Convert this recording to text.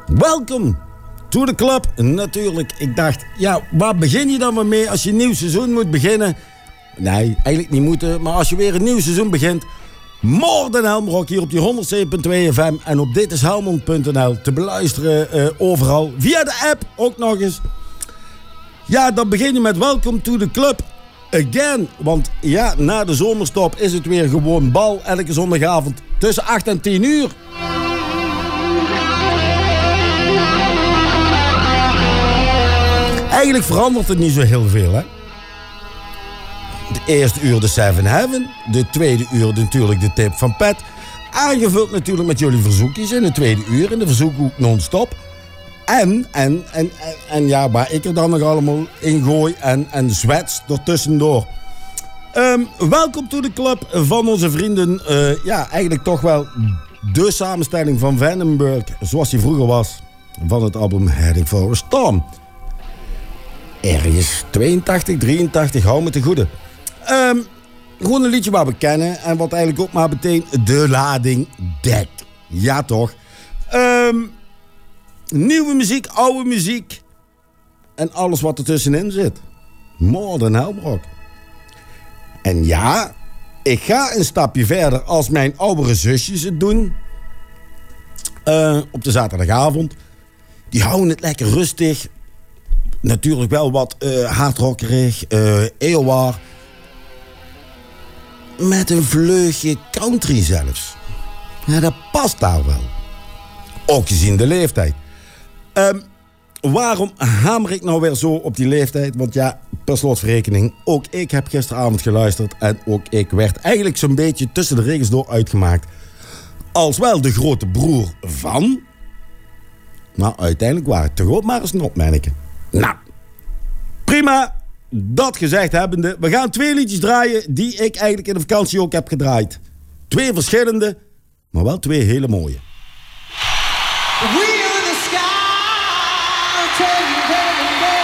Welcome to the club. Natuurlijk, ik dacht, ja, waar begin je dan maar mee als je een nieuw seizoen moet beginnen? Nee, eigenlijk niet moeten, maar als je weer een nieuw seizoen begint, More Than Helmrock hier op die 107.2 FM en op ditishelmond.nl te beluisteren overal. Via de app ook nog eens. Ja, dan begin je met Welcome to the Club again. Want ja, na de zomerstop is het weer gewoon bal elke zondagavond tussen 8 en 10 uur. Eigenlijk verandert het niet zo heel veel, hè. De eerste uur de Seven Heaven. De tweede uur natuurlijk de tip van Pat. Aangevuld natuurlijk met jullie verzoekjes in de tweede uur. In de verzoekhoek non-stop. En ja, waar ik er dan nog allemaal in gooi. En zwets ertussendoor. Welkom to the club van onze vrienden. Ja, eigenlijk toch wel de samenstelling van Vandenberg. Zoals die vroeger was. Van het album Heading for a Storm. Ergens 82, 83, hou me te goede. Gewoon een liedje waar we kennen. En wat eigenlijk ook maar betekent de lading dek. Ja toch. Nieuwe muziek, oude muziek. En alles wat er tussenin zit. More Than Helmrock. En ja, ik ga een stapje verder als mijn oudere zusjes het doen. Op de zaterdagavond. Die houden het lekker rustig. Natuurlijk wel wat hardrockerig, EOR. Met een vleugje country zelfs. Ja, dat past daar wel. Ook gezien de leeftijd. Waarom hamer ik nou weer zo op die leeftijd? Want ja, per slotverrekening, ook ik heb gisteravond geluisterd. En ook ik werd eigenlijk zo'n beetje tussen de regels door uitgemaakt. Als wel de grote broer van. Maar uiteindelijk waren het toch ook maar eens een opmerking. Nou, prima. Dat gezegd hebbende, we gaan 2 liedjes draaien die ik eigenlijk in de vakantie ook heb gedraaid. 2 verschillende, maar wel 2 hele mooie.